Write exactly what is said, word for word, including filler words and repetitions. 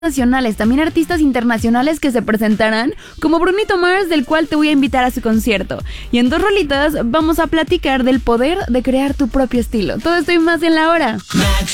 nacionales, también artistas internacionales que se presentarán, como Brunito Mars, del cual te voy a invitar a su concierto. Y en dos rolitas vamos a platicar del poder de crear tu propio estilo. Todo esto y más en La Hora.